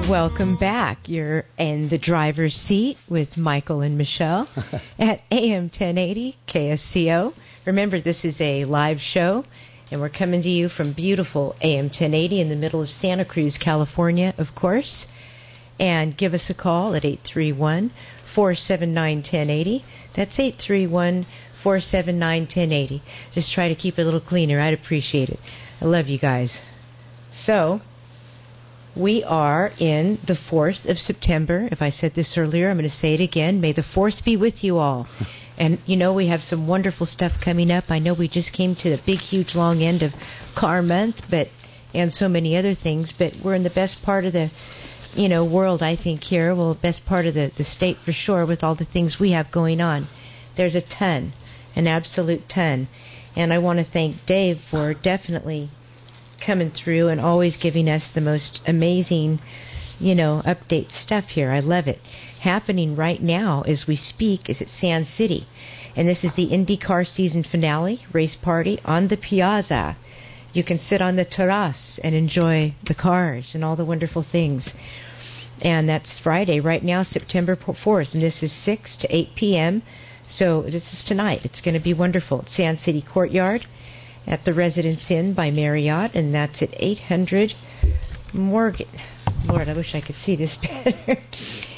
Welcome back. You're in the driver's seat with Michael and Michelle at AM 1080 KSCO. Remember, this is a live show, and we're coming to you from beautiful AM 1080 in the middle of Santa Cruz, California, of course. And give us a call at 831-479-1080. That's 831-479-1080. Just try to keep it a little cleaner. I'd appreciate it. I love you guys. So, we are in the 4th of September. If I said this earlier, I'm going to say it again. May the 4th be with you all. And, you know, we have some wonderful stuff coming up. I know we just came to the big, huge, long end of Car Month, and so many other things. But we're in the best part of the, world, I think, here. Well, best part of the state for sure with all the things we have going on. There's a ton, an absolute ton. And I want to thank Dave for definitely coming through and always giving us the most amazing, update stuff here. I love it. Happening right now as we speak is at Sand City. And this is the IndyCar season finale race party on the Piazza. You can sit on the terrace and enjoy the cars and all the wonderful things. And that's Friday right now, September 4th. And this is 6 to 8 p.m. So this is tonight. It's going to be wonderful at Sand City Courtyard at the Residence Inn by Marriott, and that's at 800 Morgan. Lord, I wish I could see this better.